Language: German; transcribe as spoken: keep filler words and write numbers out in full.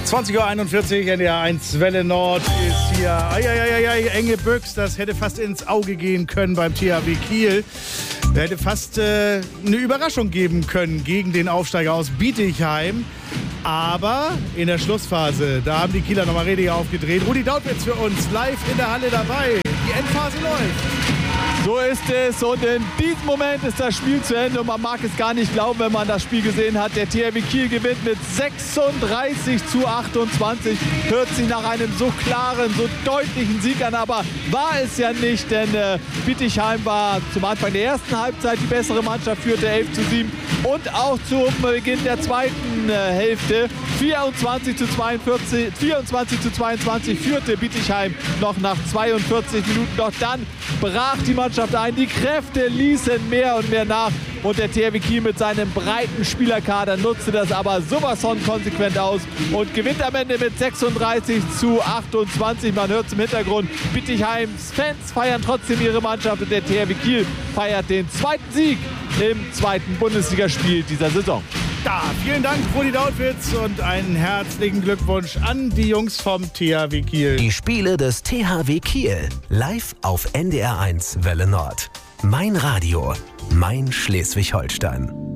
zwanzig Uhr einundvierzig, N D R eins Welle Nord ist hier. Eieieiei, enge Büchs, das hätte fast ins Auge gehen können beim T H W Kiel. Da hätte fast äh, eine Überraschung geben können gegen den Aufsteiger aus Bietigheim. Aber in der Schlussphase, da haben die Kieler nochmal richtig aufgedreht. Rudi Dautwitz für uns live in der Halle dabei. Die Endphase läuft. So ist es und in diesem Moment ist das Spiel zu Ende und man mag es gar nicht glauben, wenn man das Spiel gesehen hat. Der T H W Kiel gewinnt mit sechsunddreißig zu achtundzwanzig. Hört sich nach einem so klaren, so deutlichen Sieg an, aber war es ja nicht, denn äh, Bietigheim war zum Anfang der ersten Halbzeit die bessere Mannschaft, führte elf zu sieben und auch zum Beginn der zweiten äh, Hälfte vierundzwanzig zu zweiundvierzig, vierundzwanzig zu zweiundzwanzig führte Bietigheim noch nach zweiundvierzig Minuten. Doch dann brach die Mannschaft ein. Die Kräfte ließen mehr und mehr nach und der T H W Kiel mit seinem breiten Spielerkader nutzte das aber sowas von konsequent aus und gewinnt am Ende mit sechsunddreißig zu achtundzwanzig. Man hört es im Hintergrund. Bietigheims Fans feiern trotzdem ihre Mannschaft und der T H W Kiel feiert den zweiten Sieg im zweiten Bundesligaspiel dieser Saison. Da, vielen Dank, Rudi Dautwitz, und einen herzlichen Glückwunsch an die Jungs vom T H W Kiel. Die Spiele des T H W Kiel live auf N D R eins Welle Nord. Mein Radio, mein Schleswig-Holstein.